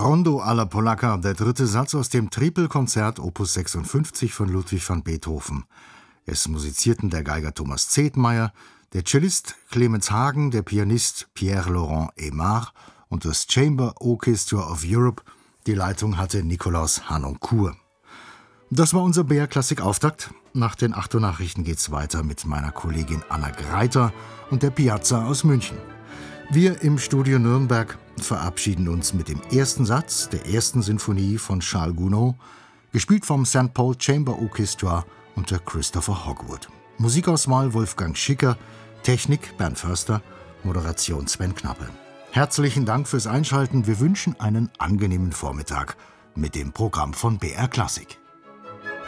Rondo alla Polacca, der dritte Satz aus dem Tripelkonzert Opus 56 von Ludwig van Beethoven. Es musizierten der Geiger Thomas Zetmeier, der Cellist Clemens Hagen, der Pianist Pierre-Laurent Aimard und das Chamber Orchestra of Europe. Die Leitung hatte Nikolaus Harnoncourt. Das war unser BR-Klassik-Auftakt. Nach den 8 Uhr Nachrichten geht's weiter mit meiner Kollegin Anna Greiter und der Piazza aus München. Wir im Studio Nürnberg verabschieden uns mit dem ersten Satz der ersten Sinfonie von Charles Gounod, gespielt vom St. Paul Chamber Orchestra unter Christopher Hogwood. Musikauswahl Wolfgang Schicker, Technik Bernd Förster, Moderation Sven Knappe. Herzlichen Dank fürs Einschalten. Wir wünschen einen angenehmen Vormittag mit dem Programm von BR Klassik.